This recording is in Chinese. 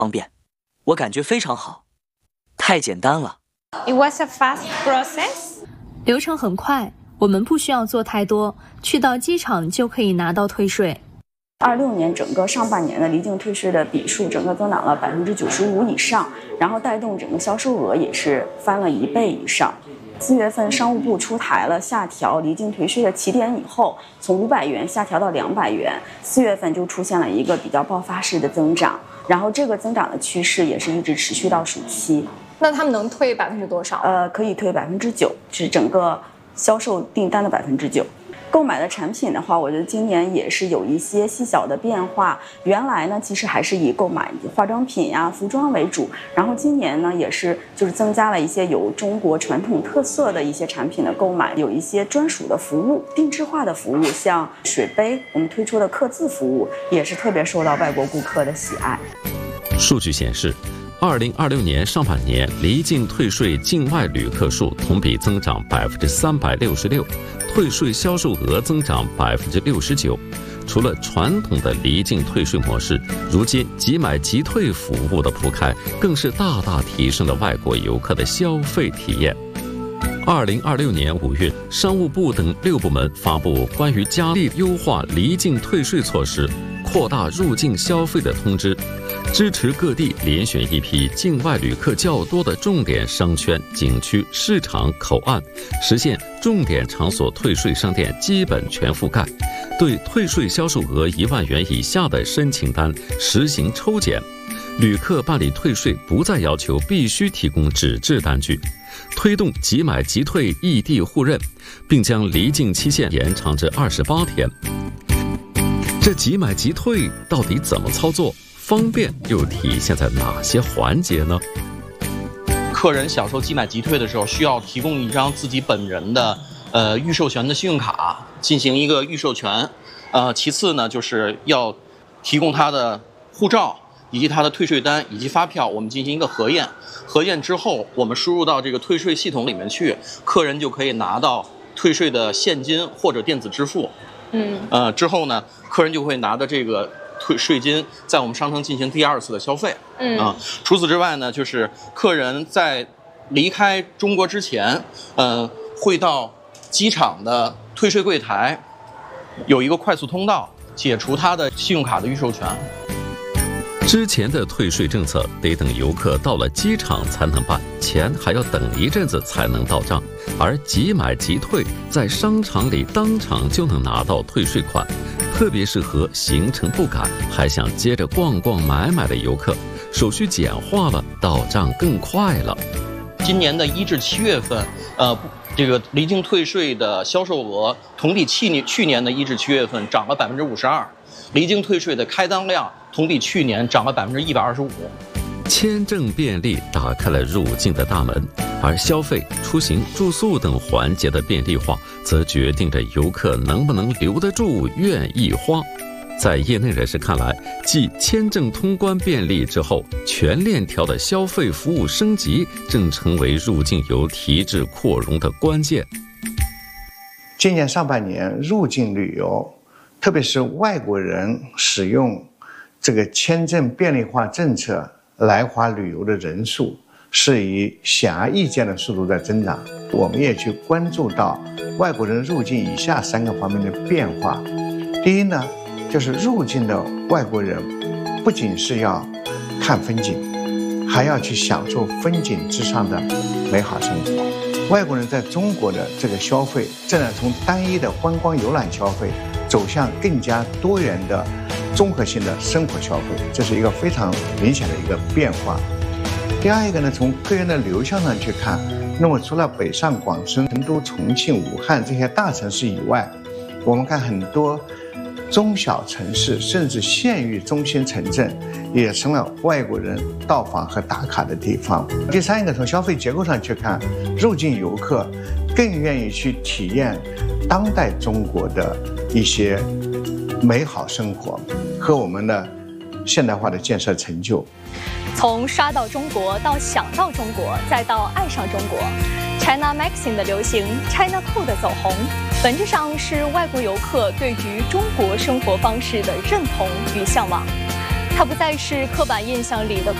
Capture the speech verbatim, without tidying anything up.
方便，我感觉非常好，太简单了。 It was a fast process. 流程很快，我们不需要做太多，去到机场就可以拿到退税。 二六年整个上半年的离境退税的笔数整个增长了百分之九十五以上，然后带动整个销售额也是翻了一倍以上。四月份商务部出台了下调离境退税的起点以后，从五百元下调到两百元，四月份就出现了一个比较爆发式的增长，然后这个增长的趋势也是一直持续到暑期。 那他们能退百分之多少？ 呃，可以退百分之九，是整个销售订单的百分之九。购买的产品的话，我觉得今年也是有一些细小的变化。原来呢，其实还是以购买化妆品呀、服装为主，然后今年呢，也是就是增加了一些有中国传统特色的一些产品的购买，有一些专属的服务、定制化的服务，像水杯，我们推出的刻字服务也是特别受到外国顾客的喜爱。 数据显示，二零二六年上半年离境退税境外旅客数同比增长百分之三百六十六，退税销售额增长百分之六十九。除了传统的离境退税模式，如今即买即退服务的铺开，更是大大提升了外国游客的消费体验。二零二六年五月，商务部等六部门发布关于加力优化离境退税措施、扩大入境消费的通知，支持各地遴选一批境外旅客较多的重点商圈、景区、市场、口岸，实现重点场所退税商店基本全覆盖。对退税销售额一万元以下的申请单实行抽检，旅客办理退税不再要求必须提供纸质单据，推动即买即退异地互认，并将离境期限延长至二十八天。这即买即退到底怎么操作？方便又体现在哪些环节呢？ 客人享受即买即退的时候，需要提供一张自己本人的呃预授权的信用卡进行一个预授权，呃，其次呢就是要提供他的护照以及他的退税单以及发票，我们进行一个核验。核验之后，我们输入到这个退税系统里面去，客人就可以拿到退税的现金或者电子支付。嗯，呃，之后呢，客人就会拿着这个退税金在我们商城进行第二次的消费。嗯啊，除此之外呢，就是客人在离开中国之前，呃，会到机场的退税柜台有一个快速通道，解除他的信用卡的预授权。 之前的退税政策得等游客到了机场才能办，钱还要等一阵子才能到账，而即买即退，在商场里当场就能拿到退税款，特别适合行程不赶还想接着逛逛买买的游客，手续简化了，到账更快了。 今年的一至七月份，呃，这个离境退税的销售额同比去年去年的一至七月份涨了百分之五十二，离境退税的开单量同比去年涨了百分之一百二十五。 签证便利打开了入境的大门，而消费、出行、住宿等环节的便利化，则决定着游客能不能留得住、愿意花。在业内人士看来，继签证通关便利之后，全链条的消费服务升级正成为入境游提质扩容的关键。 今年上半年入境旅游，特别是外国人使用这个签证便利化政策来华旅游的人数是以显而易见的速度在增长。我们也去关注到外国人入境以下三个方面的变化。第一呢，就是入境的外国人不仅是要看风景，还要去享受风景之上的美好生活。外国人在中国的这个消费正在从单一的观光游览消费走向更加多元的综合性的生活消费，这是一个非常明显的一个变化。第二一个呢，从个人的流向上去看，那么除了北上广深、成都、重庆、武汉这些大城市以外，我们看很多中小城市甚至县域中心城镇也成了外国人到访和打卡的地方。第三一个，从消费结构上去看，入境游客更愿意去体验当代中国的一些美好生活和我们的现代化的建设成就。 从刷到中国到想到中国，再到爱上中国， China Maxim 的流行， China Cool 的走红，本质上是外国游客对于中国生活方式的认同与向往。 它不再是刻板印象里的